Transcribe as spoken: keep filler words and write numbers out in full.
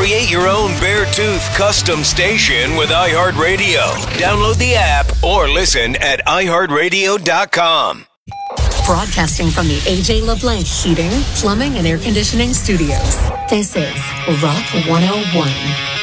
Create your own Beartooth custom station with iHeartRadio. Download the app or listen at i heart radio dot com. Broadcasting from the A J LeBlanc Heating, Plumbing, and Air Conditioning Studios. This is Rock one oh one.